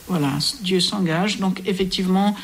Voilà, Dieu s'engage. Donc effectivement,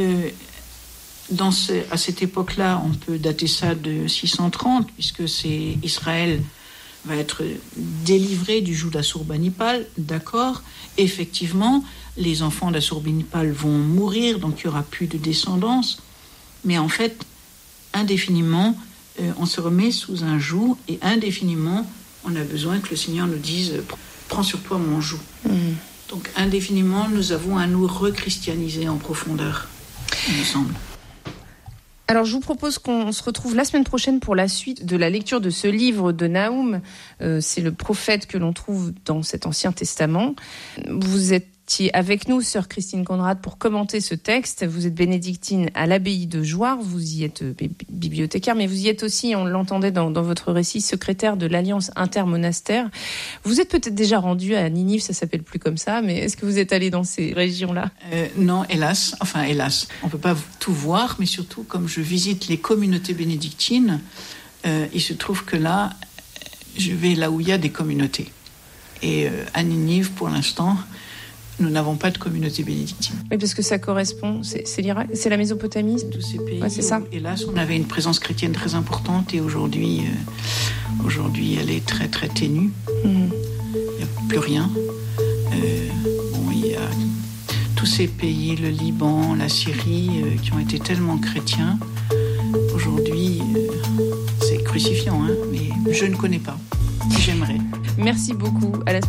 à cette époque-là, on peut dater ça de 630, puisque c'est Israël va être délivré du joug d'Assurbanipal, d'accord. Effectivement, les enfants d'Assurbanipal vont mourir, donc il n'y aura plus de descendance. Mais en fait, indéfiniment, on se remet sous un joug, et indéfiniment, on a besoin que le Seigneur nous dise « Prends sur toi mon joug ». Donc indéfiniment, nous avons à nous rechristianiser en profondeur, il me semble. Alors, je vous propose qu'on se retrouve la semaine prochaine pour la suite de la lecture de ce livre de Nahum. C'est le prophète que l'on trouve dans cet Ancien Testament. Vous étiez avec nous, sœur Christine Conrad, pour commenter ce texte. Vous êtes bénédictine à l'abbaye de Jouarre. Vous y êtes bibliothécaire, mais vous y êtes aussi, on l'entendait dans votre récit, secrétaire de l'Alliance intermonastère. Vous êtes peut-être déjà rendue à Ninive, ça s'appelle plus comme ça, mais est-ce que vous êtes allée dans ces régions-là ? Non, hélas. Enfin, hélas. On peut pas tout voir, mais surtout, comme je visite les communautés bénédictines, il se trouve que là, je vais là où il y a des communautés. Et à Ninive, pour l'instant, nous n'avons pas de communauté bénédictine. Oui, parce que ça correspond, c'est l'Irak, c'est la Mésopotamie. Tous ces pays, ouais, c'est ça. Hélas, on avait une présence chrétienne très importante et aujourd'hui, elle est très très ténue. Il n'y a plus rien. Il y a tous ces pays, le Liban, la Syrie, qui ont été tellement chrétiens. Aujourd'hui, c'est crucifiant, mais je ne connais pas. J'aimerais. Merci beaucoup. À la